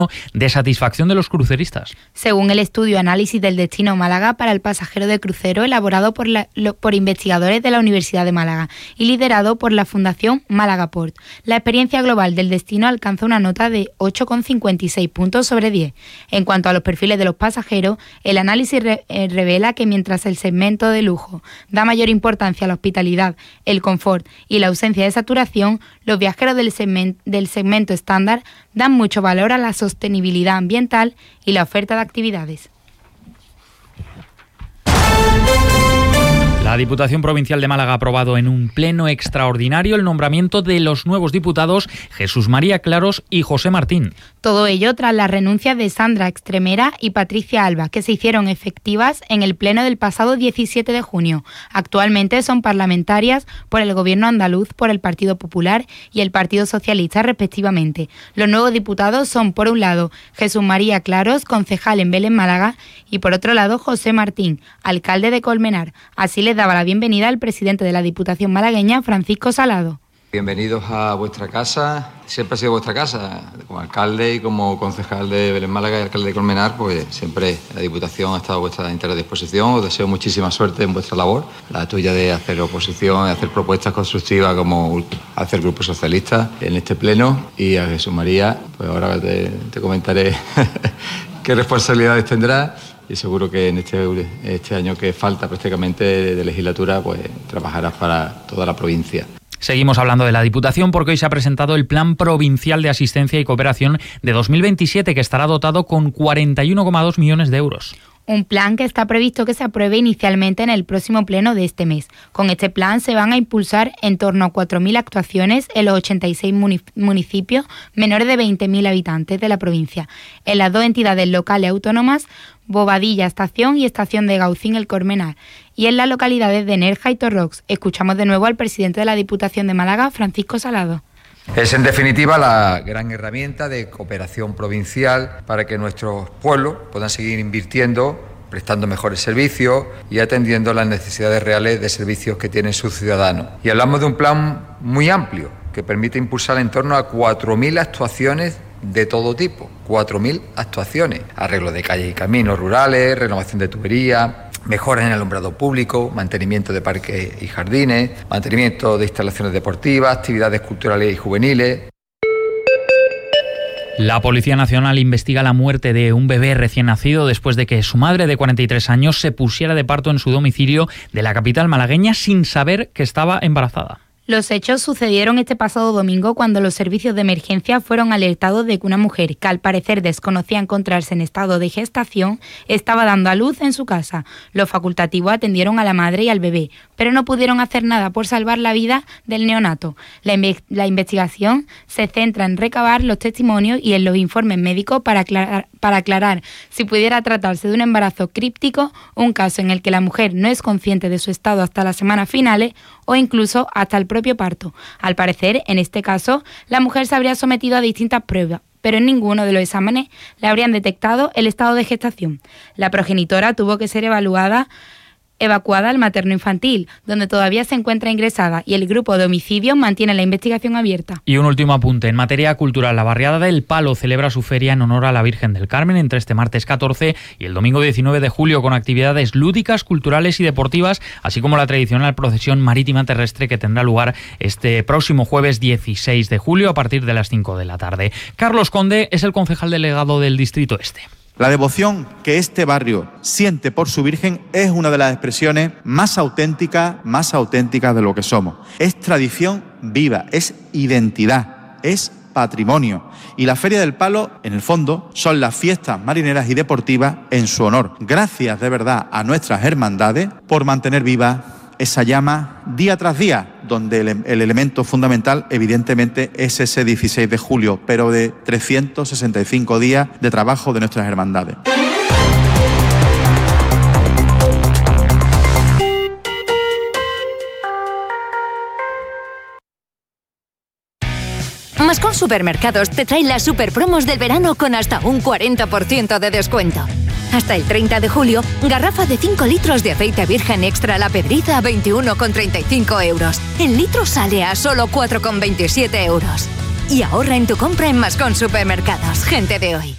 de satisfacción de los cruceristas. Según el estudio Análisis del Destino Málaga para el pasajero de crucero, elaborado por investigadores de la Universidad de Málaga y liderado por la Fundación Málaga Port, la experiencia global del destino alcanza una nota de 8,56 puntos sobre 10. En cuanto a los perfiles de los pasajeros, el análisis revela que mientras el segmento de lujo da mayor importancia a la hospitalidad, el confort y la ausencia de saturación, los viajeros del segmento estándar dan mucho valor a la sostenibilidad ambiental y la oferta de actividades. La Diputación Provincial de Málaga ha aprobado en un pleno extraordinario el nombramiento de los nuevos diputados Jesús María Claros y José Martín. Todo ello tras las renuncias de Sandra Extremera y Patricia Alba, que se hicieron efectivas en el pleno del pasado 17 de junio. Actualmente son parlamentarias por el Gobierno andaluz, por el Partido Popular y el Partido Socialista, respectivamente. Los nuevos diputados son, por un lado, Jesús María Claros, concejal en Vélez, Málaga, y por otro lado, José Martín, alcalde de Colmenar. Así les daba la bienvenida al presidente de la Diputación malagueña, Francisco Salado. Bienvenidos a vuestra casa. Siempre ha sido vuestra casa. Como alcalde y como concejal de Vélez Málaga y alcalde de Colmenar, pues siempre la Diputación ha estado a vuestra entera disposición. Os deseo muchísima suerte en vuestra labor, la tuya de hacer oposición, de hacer propuestas constructivas como hace el Grupo Socialista en este pleno. Y a Jesús María, pues ahora te comentaré qué responsabilidades tendrá. Y seguro que en este año que falta prácticamente de legislatura, pues trabajarás para toda la provincia. Seguimos hablando de la Diputación porque hoy se ha presentado el Plan Provincial de Asistencia y Cooperación de 2027, que estará dotado con 41,2 millones de euros. Un plan que está previsto que se apruebe inicialmente en el próximo pleno de este mes. Con este plan se van a impulsar en torno a 4.000 actuaciones en los 86 municipios menores de 20.000 habitantes de la provincia, en las dos entidades locales autónomas, Bobadilla Estación y Estación de Gaucín El Colmenar, y en las localidades de Nerja y Torrox. Escuchamos de nuevo al presidente de la Diputación de Málaga, Francisco Salado. Es en definitiva la gran herramienta de cooperación provincial para que nuestros pueblos puedan seguir invirtiendo, prestando mejores servicios y atendiendo las necesidades reales de servicios que tienen sus ciudadanos. Y hablamos de un plan muy amplio que permite impulsar en torno a 4.000 actuaciones de todo tipo, 4.000 actuaciones, arreglo de calles y caminos rurales, renovación de tuberías, mejoras en el alumbrado público, mantenimiento de parques y jardines, mantenimiento de instalaciones deportivas, actividades culturales y juveniles. La Policía Nacional investiga la muerte de un bebé recién nacido después de que su madre de 43 años se pusiera de parto en su domicilio de la capital malagueña sin saber que estaba embarazada. Los hechos sucedieron este pasado domingo cuando los servicios de emergencia fueron alertados de que una mujer, que al parecer desconocía encontrarse en estado de gestación, estaba dando a luz en su casa. Los facultativos atendieron a la madre y al bebé, pero no pudieron hacer nada por salvar la vida del neonato. La investigación se centra en recabar los testimonios y en los informes médicos para aclarar si pudiera tratarse de un embarazo críptico, un caso en el que la mujer no es consciente de su estado hasta las semanas finales o incluso hasta el propio parto. Al parecer, en este caso, la mujer se habría sometido a distintas pruebas, pero en ninguno de los exámenes le habrían detectado el estado de gestación. La progenitora tuvo que ser evacuada al materno infantil, donde todavía se encuentra ingresada, y el grupo de homicidios mantiene la investigación abierta. Y un último apunte. En materia cultural, la barriada del Palo celebra su feria en honor a la Virgen del Carmen entre este martes 14 y el domingo 19 de julio con actividades lúdicas, culturales y deportivas, así como la tradicional procesión marítima terrestre que tendrá lugar este próximo jueves 16 de julio a partir de las 5 de la tarde. Carlos Conde es el concejal delegado del Distrito Este. La devoción que este barrio siente por su Virgen es una de las expresiones más auténticas de lo que somos. Es tradición viva, es identidad, es patrimonio. Y la Feria del Palo, en el fondo, son las fiestas marineras y deportivas en su honor. Gracias de verdad a nuestras hermandades por mantener viva esa llama día tras día, donde el elemento fundamental evidentemente es ese 16 de julio, pero de 365 días de trabajo de nuestras hermandades. Mascón Supermercados te trae las superpromos del verano con hasta un 40% de descuento. Hasta el 30 de julio, garrafa de 5 litros de aceite virgen extra La Pedriza a 21,35 euros. El litro sale a solo 4,27 euros. Y ahorra en tu compra en Mascón Supermercados, gente de hoy.